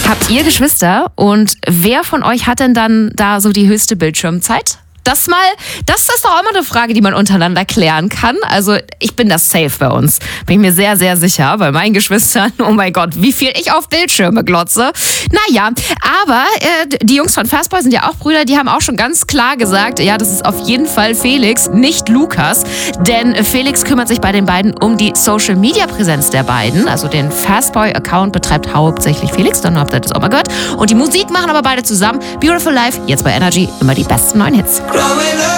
Habt ihr Geschwister und wer von euch hat denn dann da so die höchste Bildschirmzeit? Das ist doch auch immer eine Frage, die man untereinander klären kann. Also ich bin das safe bei uns. Bin ich mir sehr, sehr sicher. Bei meinen Geschwistern, oh mein Gott, wie viel ich auf Bildschirme glotze. Naja, aber die Jungs von Fastboy sind ja auch Brüder. Die haben auch schon ganz klar gesagt, ja, das ist auf jeden Fall Felix, nicht Lukas. Denn Felix kümmert sich bei den beiden um die Social-Media-Präsenz der beiden. Also den Fastboy-Account betreibt hauptsächlich Felix. Dann habt ihr das auch mal gehört. Und die Musik machen aber beide zusammen. Beautiful Life, jetzt bei Energy, immer die besten neuen Hits. Growing up.